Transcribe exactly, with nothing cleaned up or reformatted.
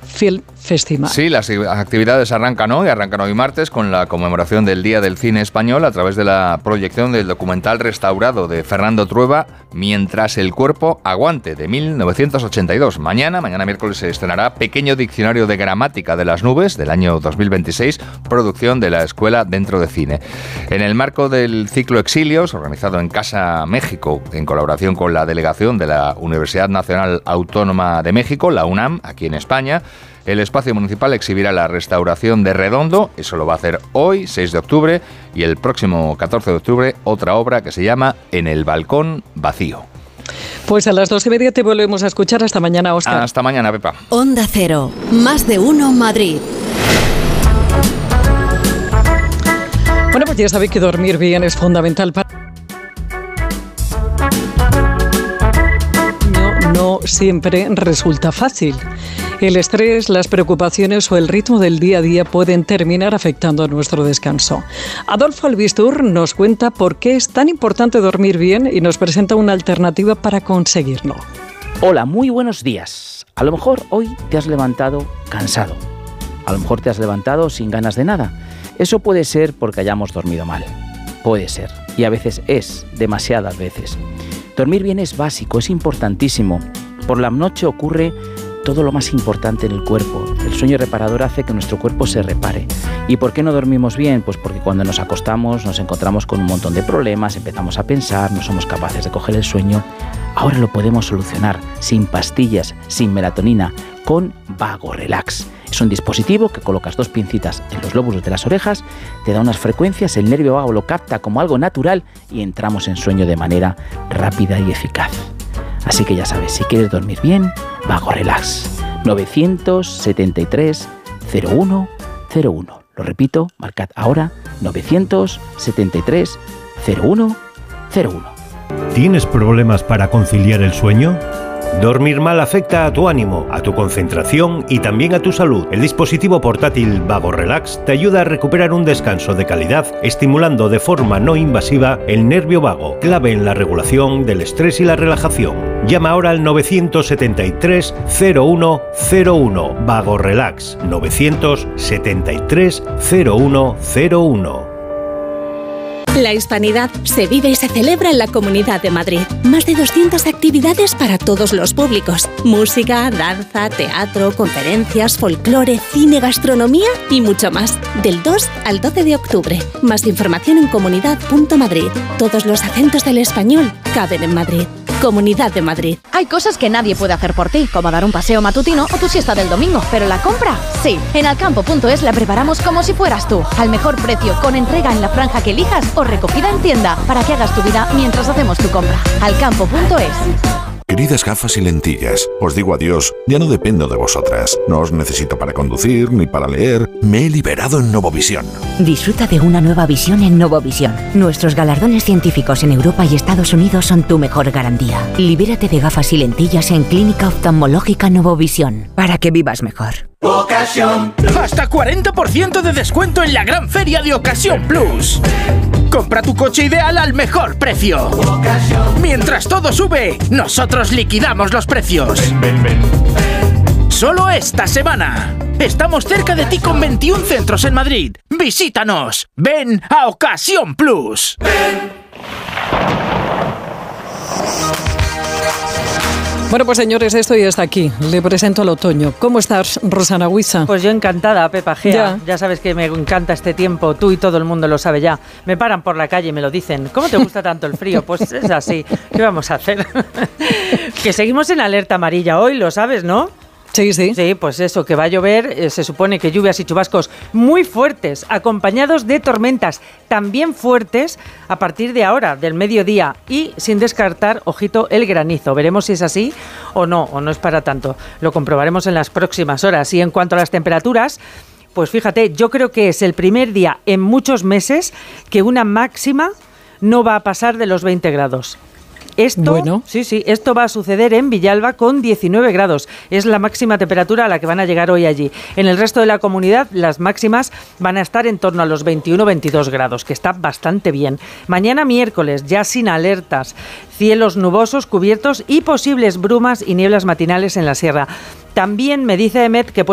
Film Festival. Sí, las actividades arrancan hoy, arrancan hoy martes con la conmemoración del Día del Cine Español a través de la proyección del documental restaurado de Fernando Trueba, Mientras el cuerpo aguante, de mil novecientos ochenta y dos. Mañana, mañana miércoles se estrenará Pequeño Diccionario de Gramática de las Nubes, del año dos mil veintiséis, producción de la Escuela Dentro de Cine. En el marco del ciclo Exilios, organizado en Casa México, en colaboración con la delegación de la Universidad Nacional Autónoma de México, la UNAM, aquí en España, el espacio municipal exhibirá la restauración de Redondo, eso lo va a hacer hoy, seis de octubre, y el próximo catorce de octubre, otra obra que se llama En el balcón vacío. Pues a las dos y media te volvemos a escuchar. Hasta mañana, Óscar. Hasta mañana, Pepa. Onda Cero, más de uno Madrid. Bueno, pues ya sabéis que dormir bien es fundamental para... No, no siempre resulta fácil. El estrés, las preocupaciones o el ritmo del día a día pueden terminar afectando a nuestro descanso. Adolfo Albistur nos cuenta por qué es tan importante dormir bien y nos presenta una alternativa para conseguirlo. Hola, muy buenos días. A lo mejor hoy te has levantado cansado. A lo mejor te has levantado sin ganas de nada. Eso puede ser porque hayamos dormido mal. Puede ser. Y a veces es, demasiadas veces. Dormir bien es básico, es importantísimo. Por la noche ocurre todo lo más importante en el cuerpo. El sueño reparador hace que nuestro cuerpo se repare. ¿Y por qué no dormimos bien? Pues porque cuando nos acostamos nos encontramos con un montón de problemas, empezamos a pensar, no somos capaces de coger el sueño. Ahora lo podemos solucionar sin pastillas, sin melatonina, con Vago Relax. Es un dispositivo que colocas dos pincitas en los lóbulos de las orejas, te da unas frecuencias, el nervio vago lo capta como algo natural y entramos en sueño de manera rápida y eficaz. Así que ya sabes, si quieres dormir bien, Vago Relax. novecientos setenta y tres cero uno cero uno. Lo repito, marcad ahora novecientos setenta y tres cero uno cero uno. ¿Tienes problemas para conciliar el sueño? Dormir mal afecta a tu ánimo, a tu concentración y también a tu salud. El dispositivo portátil Vago Relax te ayuda a recuperar un descanso de calidad, estimulando de forma no invasiva el nervio vago, clave en la regulación del estrés y la relajación. Llama ahora al novecientos setenta y tres cero uno cero uno. Vago Relax, novecientos setenta y tres cero uno cero uno. La hispanidad se vive y se celebra en la Comunidad de Madrid. Más de doscientas actividades para todos los públicos. Música, danza, teatro, conferencias, folclore, cine, gastronomía y mucho más. Del dos al doce de octubre. Más información en comunidad punto madrid. Todos los acentos del español caben en Madrid. Comunidad de Madrid. Hay cosas que nadie puede hacer por ti, como dar un paseo matutino o tu siesta del domingo, pero la compra, sí. En alcampo punto es la preparamos como si fueras tú, al mejor precio, con entrega en la franja que elijas o recogida en tienda, para que hagas tu vida mientras hacemos tu compra. alcampo punto es. Queridas gafas y lentillas, os digo adiós, ya no dependo de vosotras. No os necesito para conducir ni para leer. Me he liberado en Novovisión. Disfruta de una nueva visión en Novovisión. Nuestros galardones científicos en Europa y Estados Unidos son tu mejor garantía. Libérate de gafas y lentillas en Clínica Oftalmológica Novovisión, para que vivas mejor. Ocasión. Hasta cuarenta por ciento de descuento en la gran feria de Ocasión Plus. Compra tu coche ideal al mejor precio. Mientras todo sube, nosotros liquidamos los precios. Ven, ven, ven, ven. Solo esta semana. Estamos cerca de ti con veintiún centros en Madrid. Visítanos. Ven a Ocasión Plus. Ven. Bueno, pues señores, esto ya está aquí. Le presento el otoño. ¿Cómo estás, Rosana Huiza? Pues yo encantada, Pepa Gea. Ya. ya sabes que me encanta este tiempo. Tú y todo el mundo lo sabe ya. Me paran por la calle y me lo dicen. ¿Cómo te gusta tanto el frío? Pues es así. ¿Qué vamos a hacer? Que seguimos en alerta amarilla hoy, lo sabes, ¿no? Sí, sí. Sí, pues eso, que va a llover, eh, se supone que lluvias y chubascos muy fuertes, acompañados de tormentas también fuertes a partir de ahora, del mediodía, y sin descartar, ojito, el granizo. Veremos si es así o no, o no es para tanto. Lo comprobaremos en las próximas horas. Y en cuanto a las temperaturas, pues fíjate, yo creo que es el primer día en muchos meses que una máxima no va a pasar de los veinte grados. Esto, bueno. sí, sí, esto va a suceder en Villalba con diecinueve grados. Es la máxima temperatura a la que van a llegar hoy allí. En el resto de la comunidad, las máximas van a estar en torno a los veintiuno veintidós grados, que está bastante bien. Mañana miércoles, ya sin alertas, cielos nubosos, cubiertos y posibles brumas y nieblas matinales en la sierra. También me dice Emet que puede